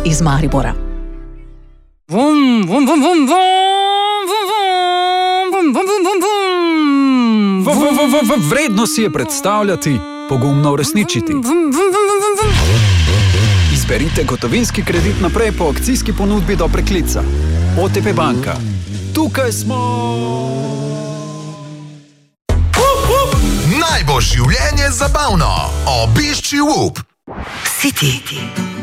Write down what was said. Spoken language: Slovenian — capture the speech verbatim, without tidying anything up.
iz Maribora. Vum, vum, vum, vum, vum, vum, vum, vum, vum, vum, vum. Vredno si je predstavljati, pogumno uresničiti. Izberite gotovinski kredit naprej po akcijski ponudbi do preklica. O T P banka. Tukaj smo! Naj bo življenje zabavno. Obišči W U P. Si ti.